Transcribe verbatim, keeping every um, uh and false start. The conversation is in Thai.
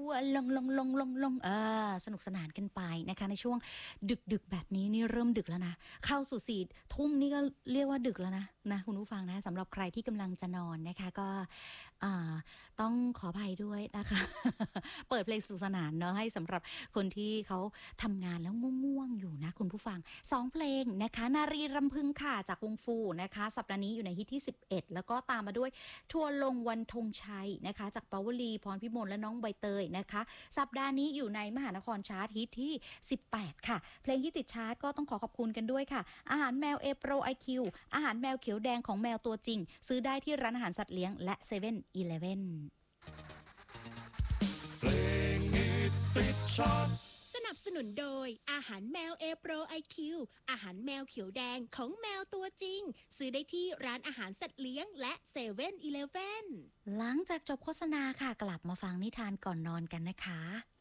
ตัวลงลงลงลงลงเออสนุกสนานกันไปนะคะในช่วงดึกๆแบบนี้นี่เริ่มดึกแล้วนะเข้าสู่สี่ทุ่มนี่ก็เรียกว่าดึกแล้วนะนะคุณผู้ฟังนะสำหรับใครที่กำลังจะนอนนะคะก็อ่าต้องขออภัยด้วยนะคะ เปิดเพลงสนุกสนานเนาะให้สำหรับคนที่เขาทำงานแล้วง่วงๆอยู่นะคุณผู้ฟังสองเพลงนะคะนารีรำพึงค่ะจากวงฟูนะคะสัปดาห์นี้อยู่ในฮิตที่สิบเอ็ดแล้วก็ตามมาด้วยทัวร์ลงวันธงชัยนะคะจากปาวลีพรพิมลและน้องใบเตยนะคะสัปดาห์นี้อยู่ในมหานครชาร์ตฮิตที่สิบแปดค่ะเพลงที่ติดชาร์ตก็ต้องขอขอบคุณกันด้วยค่ะอาหารแมวเอโปรไอคิวอาหารแมวเขียวแดงของแมวตัวจริงซื้อได้ที่ร้านอาหารสัตว์เลี้ยงและเซเว่นอีเลฟเว่นเพลงฮิตติดชาร์ตสนับสนุนโดยอาหารแมวเอโปรไอคิวอาหารแมวเขียวแดงของแมวตัวจริงซื้อได้ที่ร้านอาหารสัตว์เลี้ยงและเซเว่นอีเลฟเว่นหลังจากจบโฆษณาค่ะกลับมาฟังนิทานก่อนนอนกันนะคะ